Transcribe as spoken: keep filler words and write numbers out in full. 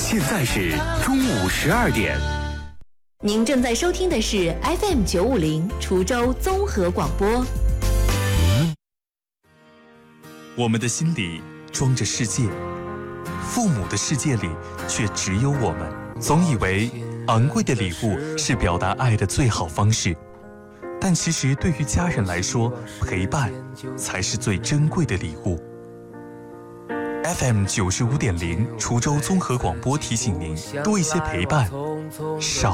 现在是中午十二点。 您正在收听的是 F M 九五零滁州综合广播。 我们的心里装着世界，父母的世界里却只有我们。总以为昂贵的礼物是表达爱的最好方式，但其实对于家人来说，陪伴才是最珍贵的礼物。F M 九十五点零滁州综合广播提醒您：多一些陪伴，少